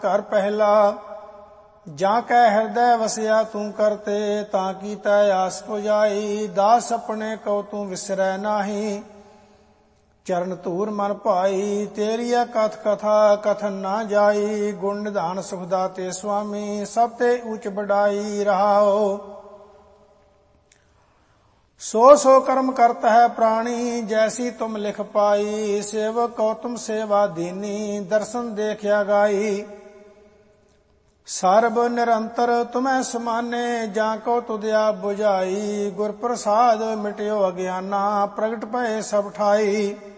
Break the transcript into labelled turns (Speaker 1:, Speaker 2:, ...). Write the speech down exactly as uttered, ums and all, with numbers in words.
Speaker 1: ਘਰ ਪਹਿਲਾ ਜਾਂ ਕੈ ਹਿਰਦੈ ਵਸਿਆ ਤੂੰ ਕਰਤੇ, ਤਾਂ ਕੀਤੈ ਆਸ ਪੁਜਾਈ। ਦਾਸ ਆਪਣੇ ਕਉ ਤੂੰ ਵਿਸਰੈ ਨਾਹੀ, ਚਰਨ ਧੂਰ ਮਨ ਭਾਈ। ਤੇਰੀਆ ਕਥ ਕਥਾ ਕਥਨ ਨਾ ਜਾਈ, ਗੁਣ ਨਿਧਾਨ ਸੁਖ ਦਾਤੇ ਸੁਆਮੀ। ਸਭ ਤੇ ਉੱਚ ਬਡਾਈ ਰਹਾਓ, ਸੋ ਸੋ ਕਰਮ ਕਰਤ ਹੈ ਪ੍ਰਾਣੀ। ਜੈਸੀ ਤੁਮ ਲਿਖ ਪਾਈ, ਸੇਵਕ ਕਉ ਤੁਮ ਸੇਵਾ ਦੀਨੀ। ਦਰਸ਼ਨ ਦੇਖਿਆ ਗਾਈ, ਸਰਬ ਨਿਰੰਤਰ ਤੁਮੈ ਸਮਾਨੇ। ਜਾਂ ਕੋ ਤੁਧਿਆ 부ਝਾਈ, ਗੁਰ ਪ੍ਰਸਾਦ ਮਿਟਿਓ ਅਗਿਆਨਾ। ਪ੍ਰਗਟ ਭਏ ਸਭ ਠਾਈ,